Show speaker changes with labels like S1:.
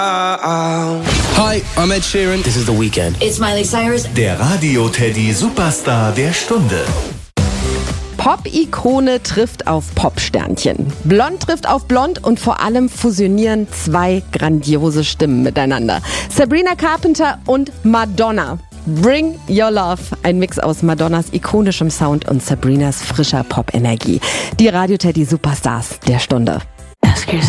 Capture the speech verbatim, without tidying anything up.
S1: Hi, I'm Ed Sheeran. This is The Weeknd.
S2: It's Miley Cyrus.
S3: Der Radio-Teddy-Superstar der Stunde.
S4: Pop-Ikone trifft auf Pop-Sternchen. Blond trifft auf Blond und vor allem fusionieren zwei grandiose Stimmen miteinander. Sabrina Carpenter und Madonna. Bring Your Love, ein Mix aus Madonnas ikonischem Sound und Sabrinas frischer Pop-Energie. Die Radio-Teddy-Superstars der Stunde.
S2: Ask yourself.